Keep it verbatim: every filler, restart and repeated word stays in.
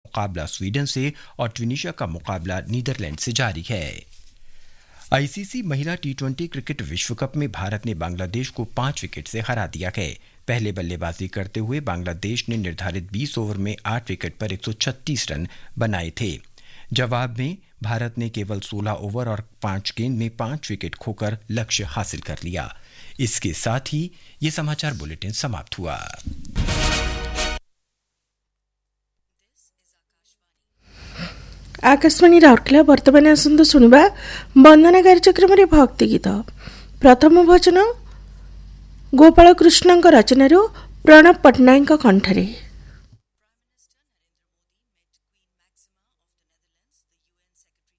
मुकाबला स्वीडन से और ट्यूनीशिया का मुकाबला नीदरलैंड से जारी है। आईसीसी महिला टी ट्वेंटी क्रिकेट विश्व कप में भारत ने बांग्लादेश को पांच विकेट से हरा दिया है। पहले बल्लेबाजी करते हुए बांग्लादेश ने निर्धारित बीस ओवर में आठ विकेट पर एक सौ छत्तीस रन बनाए थे। जवाब में भारत ने केवल सोलह ओवर और पांच गेंद में पांच विकेट खोकर लक्ष्य हासिल कर लिया। इसके साथ ही ये समाचार बुलेटिन समाप्त हुआ। आकाशवाणी राउरकेला वर्तमान आसंतु सुनिबा वंदना कार्यक्रम रे भक्ति गीत। प्रथम भजन गोपाल कृष्णଙ୍କ रचनाରୁ प्रणव पट्टनायक कंठरे।